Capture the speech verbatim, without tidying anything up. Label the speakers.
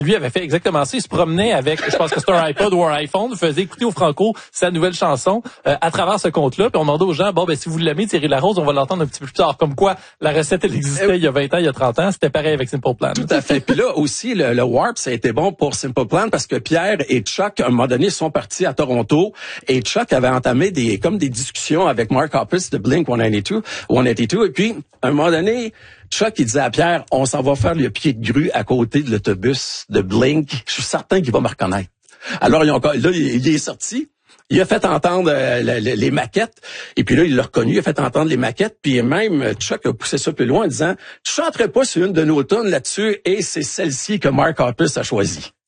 Speaker 1: Lui avait fait exactement ça. Il se promenait avec, je pense que c'était un iPod ou un iPhone, il faisait écouter au Franco sa nouvelle chanson euh, à travers ce compte-là. Puis on demandait aux gens, bon, ben si vous l'aimez, Thierry Larose, on va l'entendre un petit peu plus tard. Comme quoi, la recette, elle existait il y a vingt ans, il y a trente ans. C'était pareil avec Simple Plan.
Speaker 2: Tout à fait. Puis là aussi, le, le Warp, ça a été bon pour Simple Plan parce que Pierre et Chuck, à un moment donné, sont partis à Toronto et Chuck avait entamé des comme des discussions avec Mark Hoppus de Blink one eighty-two, one eighty-two. Et puis, à un moment donné, Chuck, il disait à Pierre, on s'en va faire le pied de grue à côté de l'autobus de Blink. Je suis certain qu'il va me reconnaître. Alors, ils ont, là, il est sorti. Il a fait entendre euh, les, les maquettes. Et puis là, il l'a reconnu. Il a fait entendre les maquettes. Puis même, Chuck a poussé ça plus loin en disant, tu chanterais pas sur une de nos tunes là-dessus et c'est celle-ci que Mark Hoppus a choisie.